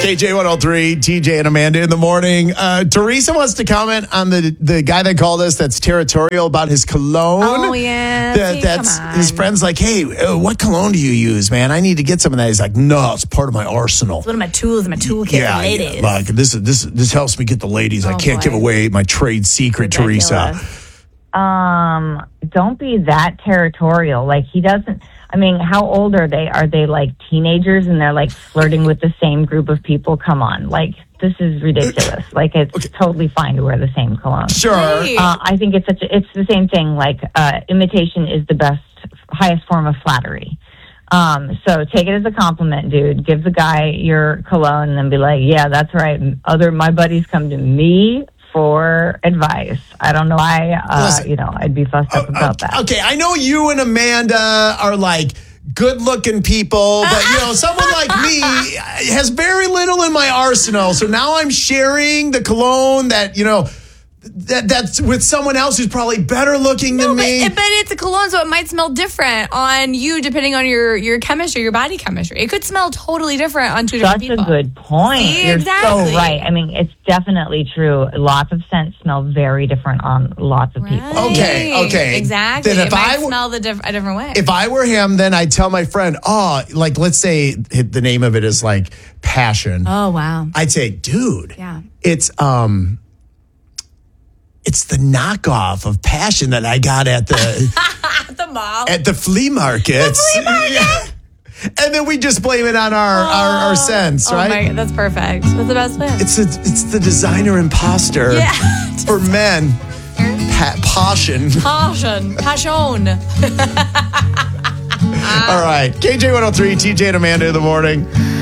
KJ 103, TJ and Amanda in the morning. Teresa wants to comment on the guy that called us that's territorial about his cologne. Oh, yeah. That's his friend's like, hey, what cologne do you use, man? I need to get some of that. He's like, no, it's part of my arsenal. It's one of my tools, my toolkit for ladies. Like, this helps me get the ladies. I can't give away my trade secret, Ridiculous. Teresa. Don't be that territorial. Like, he doesn't. I mean, how old are they? Are they like teenagers and they're like flirting with the same group of people? Come on. Like, this is ridiculous. Like, it's totally fine to wear the same cologne. Sure. I think it's the same thing. Like, imitation is the highest form of flattery. So take it as a compliment, dude. Give the guy your cologne and then be like, yeah, that's right. My buddies come to me for advice. I don't know why, I'd be fussed up about that. Okay, I know you and Amanda are like good-looking people, but someone like me has very little in my arsenal. So now I'm sharing the cologne that that's with someone else who's probably better looking than me. But it's a cologne, so it might smell different on you depending on your chemistry, your body chemistry. It could smell totally different on two different people. That's a good point. See, You're exactly. so right. I mean, it's definitely true. Lots of scents smell very different on lots of people. Okay. Exactly. Then it might smell a different way. If I were him, then I'd tell my friend, like, let's say the name of it is like Passion. Oh, wow. I'd say, dude, yeah. It's the knockoff of Passion that I got at the the mall. At the flea market. And then we just blame it on our scents, right? That's perfect. That's the best way. It's the designer imposter for men. Passion. Passion. All right. KJ 103, TJ and Amanda in the morning.